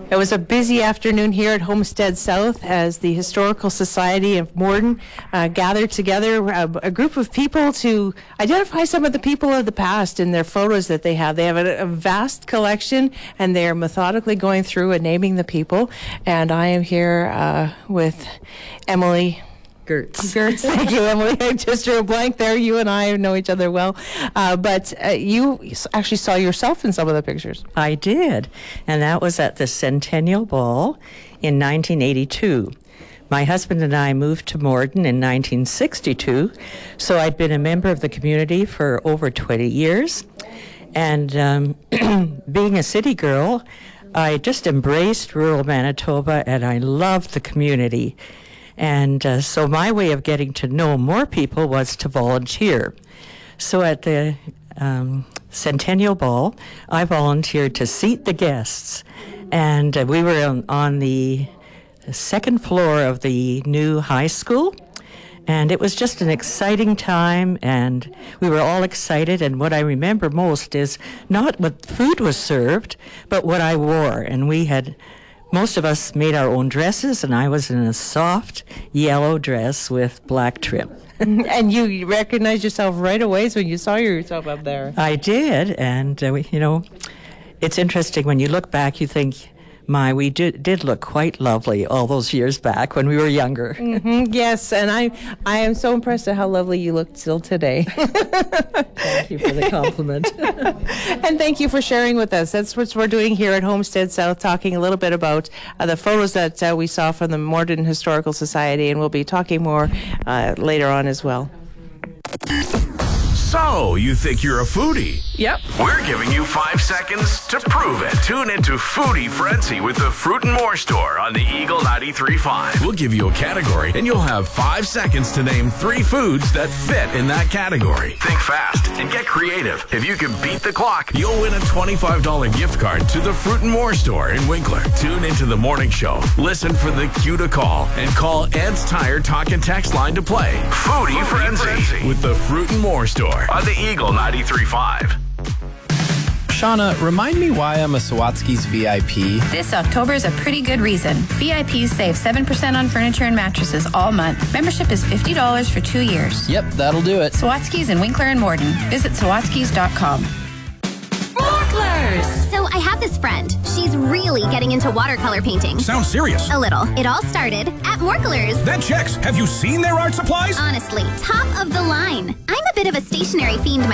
It was a busy afternoon here at Homestead South as the Historical Society of Morden gathered together a group of people to identify some of the people of the past in their photos that they have. They have a vast collection, and they are methodically going through and naming the people. And I am here with Emily Gertz. Thank you, Emily. I just drew a blank there. You and I know each other well. But you actually saw yourself in some of the pictures. I did. And that was at the Centennial Ball in 1982. My husband and I moved to Morden in 1962. So I'd been a member of the community for over 20 years. And being a city girl, I just embraced rural Manitoba, and I loved the community. And so my way of getting to know more people was to volunteer. So at the Centennial Ball, I volunteered to seat the guests. And we were on the second floor of the new high school. And it was just an exciting time, and we were all excited. And what I remember most is not what food was served, but what I wore. And most of us made our own dresses, and I was in a soft yellow dress with black trim. And you recognized yourself right away when you saw yourself up there. I did, and it's interesting when you look back, you think, we did look quite lovely all those years back when we were younger. Mm-hmm, yes, and I am so impressed at how lovely you look still today. Thank you for the compliment. And thank you for sharing with us. That's what we're doing here at Homestead South, talking a little bit about the photos that we saw from the Morden Historical Society, and we'll be talking more later on as well. So, you think you're a foodie? Yep. We're giving you 5 seconds to prove it. Tune into Foodie Frenzy with the Fruit and More Store on the Eagle 93.5. We'll give you a category, and you'll have 5 seconds to name 3 foods that fit in that category. Think fast and get creative. If you can beat the clock, you'll win a $25 gift card to the Fruit and More Store in Winkler. Tune into the morning show. Listen for the cue to call, and call Ed's Tire Talk and Text line to play Foodie Frenzy with the Fruit and More Store on the Eagle 93.5. Shauna, remind me why I'm a Sawatsky's VIP. This October is a pretty good reason. VIPs save 7% on furniture and mattresses all month. Membership is $50 for 2 years. Yep, that'll do it. Sawatsky's in Winkler and Morden. Visit sawatskys.com. So I have this friend. She's really getting into watercolor painting. Sounds serious. A little. It all started at Morklers. That checks. Have you seen their art supplies? Honestly, top of the line. I'm a bit of a stationery fiend